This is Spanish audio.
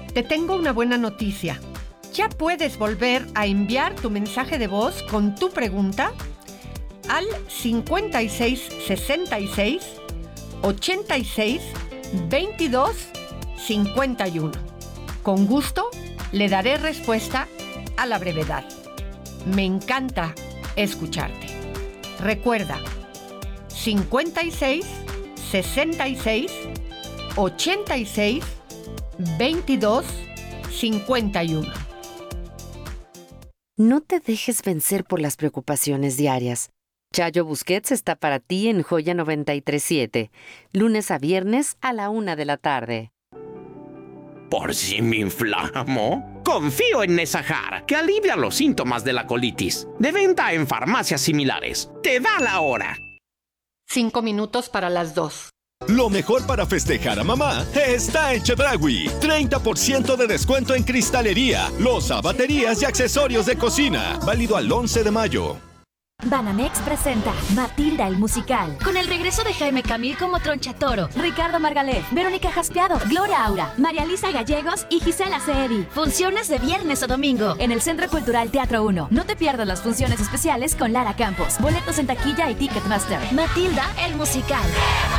Te tengo una buena noticia. Ya puedes volver a enviar tu mensaje de voz con tu pregunta al 56 66 86 22 51. Con gusto le daré respuesta a la brevedad. Me encanta escucharte. Recuerda, 56 66 86 22 51. No te dejes vencer por las preocupaciones diarias. Chayo Busquets está para ti en Joya 93.7, lunes a viernes a la 1 de la tarde. ¿Por si me inflamo? Confío en Nesajar, que alivia los síntomas de la colitis. De venta en farmacias similares. Te da la hora. 5 minutos para las 2. Lo mejor para festejar a mamá está en Chedraui. 30% de descuento en cristalería, loza, baterías y accesorios de cocina. Válido al 11 de mayo. Banamex presenta Matilda el musical, con el regreso de Jaime Camil como Tronchatoro, Ricardo Margalef, Verónica Jaspiado, Gloria Aura, María Lisa Gallegos y Gisela Ceedi. Funciones de viernes o domingo en el Centro Cultural Teatro 1. No te pierdas las funciones especiales con Lara Campos. Boletos en taquilla y Ticketmaster. Matilda el musical.